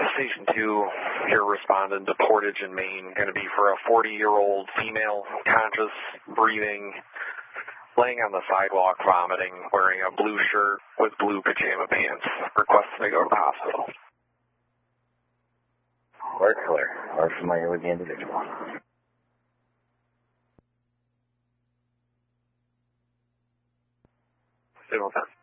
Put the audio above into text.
Station 2, here responding to Portage in Maine. Going to be for a 40-year-old female, conscious, breathing, laying on the sidewalk, vomiting, wearing a blue shirt with blue pajama pants, requesting to go to the hospital. We're clear. We're familiar with the individual. Signal 10.